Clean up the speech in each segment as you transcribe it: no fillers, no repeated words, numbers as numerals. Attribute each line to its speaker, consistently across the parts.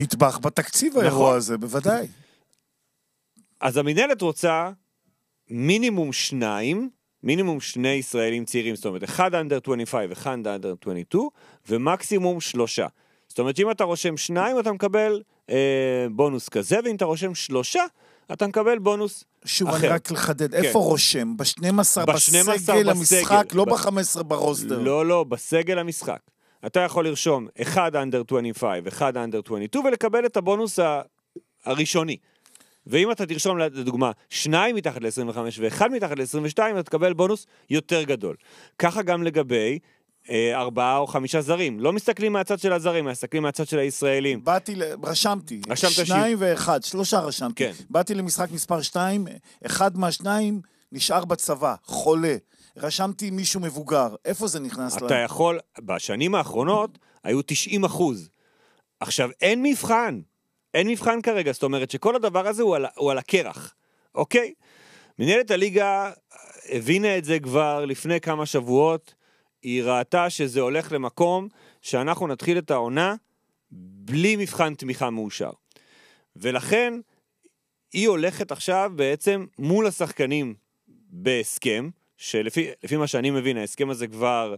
Speaker 1: נטבח בתקציב האירוע הזה, בוודאי.
Speaker 2: אז המנהלת רוצה מינימום שני ישראלים צעירים, זאת אומרת, אחד אנדר 25, אחד אנדר 22, ומקסימום 3. זאת אומרת, שאם אתה רושם 2, אתה מקבל בונוס כזה, ואם אתה רושם 3, אתה מקבל בונוס
Speaker 1: שוב,
Speaker 2: אחר.
Speaker 1: אני רק לחדד, איפה רושם? ב-12 בסגל המשחק, לא ב-15 ברוסטר.
Speaker 2: לא, בסגל המשחק. אתה יכול לרשום 1 אנדר 25, 1 אנדר 22, ולקבל את הבונוס הראשוני. ואם אתה תרשום לדוגמה 2 מתחת ל-25 ו1 מתחת ל-22, אתה תקבל בונוס יותר גדול. ככה גם לגבי 4 או 5 זרים. לא מסתכלים מהצד של הזרים, מסתכלים מהצד של הישראלים.
Speaker 1: רשמתי. 2 ו1, 3 רשמתי.
Speaker 2: כן.
Speaker 1: באתי למשחק מספר 2, אחד מהשניים נשאר בצבא, חולה. רשמתי מישהו מבוגר. איפה זה נכנס?
Speaker 2: אתה יכול, בשנים האחרונות היו 90%. עכשיו, אין מבחן כרגע, זאת אומרת שכל הדבר הזה הוא על הקרח, אוקיי? מנהלת הליגה הבינה את זה כבר לפני כמה שבועות, היא ראתה שזה הולך למקום שאנחנו נתחיל את העונה בלי מבחן תמיכה מאושר. ולכן היא הולכת עכשיו בעצם מול השחקנים בהסכם, שלפי מה שאני מבין, ההסכם הזה כבר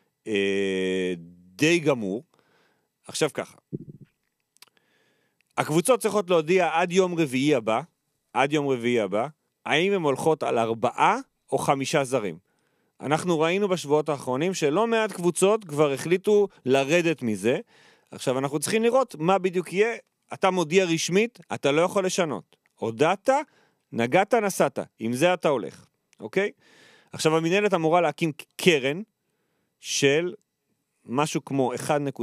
Speaker 2: די גמור. עכשיו ככה, הקבוצות צריכות להודיע עד יום רביעי הבא, האם הן הולכות על 4 או 5 זרים. אנחנו ראינו בשבועות האחרונים שלא מעט קבוצות כבר החליטו לרדת מזה. עכשיו אנחנו צריכים לראות מה בדיוק יהיה. אתה מודיע רשמית, אתה לא יכול לשנות. הודעת, נגעת, נסעת. עם זה אתה הולך. אוקיי? עכשיו המנהלת אמורה להקים קרן של משהו כמו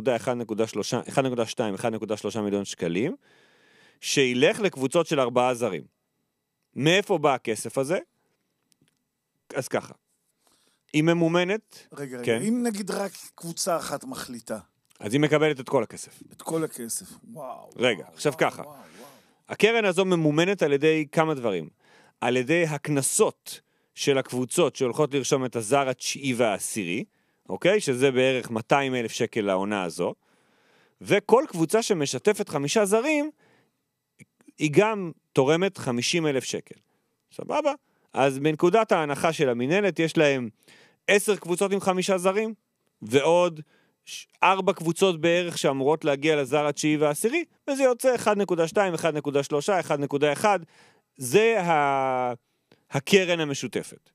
Speaker 2: 1.2-1.3 מיליון שקלים, שילך לקבוצות של 4 זרים. מאיפה בא הכסף הזה? אז ככה. היא ממומנת.
Speaker 1: רגע,
Speaker 2: כן.
Speaker 1: אם נגיד רק קבוצה אחת מחליטה.
Speaker 2: אז היא מקבלת את כל הכסף.
Speaker 1: את כל הכסף. וואו.
Speaker 2: רגע, עכשיו ככה.
Speaker 1: וואו.
Speaker 2: הקרן הזו ממומנת על ידי כמה דברים. על ידי הכנסות של הקבוצות שהולכות לרשום את הזר התשיעי והעשירי, אוקיי? שזה בערך 200,000 שקל לעונה הזו. וכל קבוצה שמשתפת 5 זרים, היא גם תורמת 50,000 שקל. סבבה? אז בנקודת ההנחה של המנהלת, יש להם 10 קבוצות עם 5 זרים, ועוד 4 קבוצות בערך שאמורות להגיע לזר התשיעי והעשירי, וזה יוצא 1.2, 1.3, 1.1. זה הקרן המשותפת.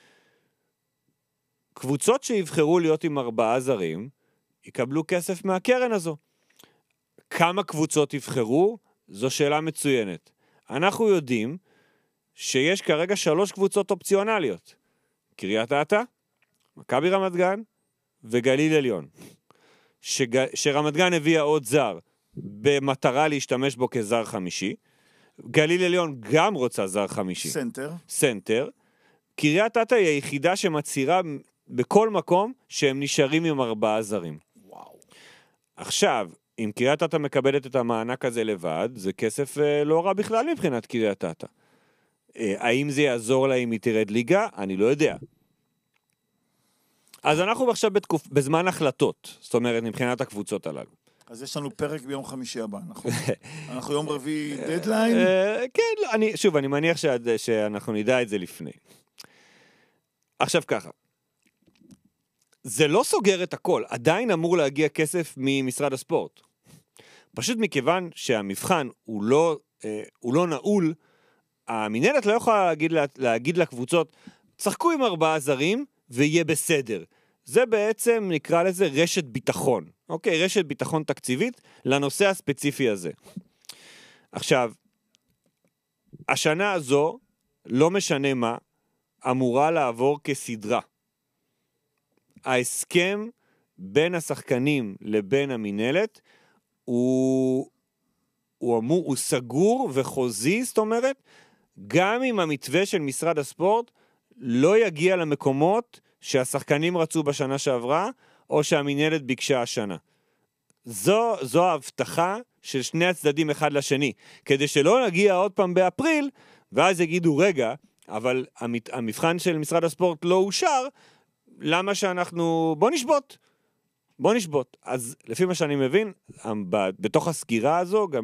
Speaker 2: קבוצות שיבחרו להיות עם 4 זרים, יקבלו כסף מהקרן הזו. כמה קבוצות יבחרו? זו שאלה מצוינת. אנחנו יודעים שיש כרגע 3 קבוצות אופציונליות. קריית אתא, מכבי רמת גן וגליל עליון. שרמת גן הביאה עוד זר במטרה להשתמש בו כזר חמישי. גליל עליון גם רוצה זר חמישי. סנטר. קריית אתא היא היחידה שמצהירה בכל מקום שהם נשארים עם 4 זרים.
Speaker 1: וואו.
Speaker 2: עכשיו, אם קריית אתא מקבלת את המענק הזה לבד, זה כסף לא רע בכלל מבחינת קריית אתא. האם זה יעזור לה אם היא תרד ליגה? אני לא יודע. אז אנחנו עכשיו בזמן החלטות, זאת אומרת, מבחינת הקבוצות הללו.
Speaker 1: אז יש לנו פרק ביום חמישי הבא, אנחנו יום רביעי דדליין?
Speaker 2: כן, שוב, אני מניח שאנחנו נדע את זה לפני. עכשיו ככה, זה לא סוגר את הכל, עדיין אמור להגיע כסף ממשרד הספורט. פשוט מכיוון שהמבחן הוא לא נעול, המנהלת לא יכולה להגיד לקבוצות, צחקו עם 4 זרים ויהיה בסדר. זה בעצם נקרא לזה רשת ביטחון. אוקיי, רשת ביטחון תקציבית לנושא הספציפי הזה. עכשיו, השנה הזו, לא משנה מה, אמורה לעבור כסדרה. ההסכם בין השחקנים לבין המנהלת הוא סגור וחוזי, זאת אומרת, גם אם המתווה של משרד הספורט לא יגיע למקומות שהשחקנים רצו בשנה שעברה, או שהמנהלת ביקשה השנה. זו ההבטחה של שני הצדדים אחד לשני, כדי שלא נגיע עוד פעם באפריל, ואז יגידו, רגע, אבל המבחן של משרד הספורט לא אושר, למה שאנחנו, בוא נשבות. בוא נשבות. אז לפי מה שאני מבין, בתוך הסגירה הזו, גם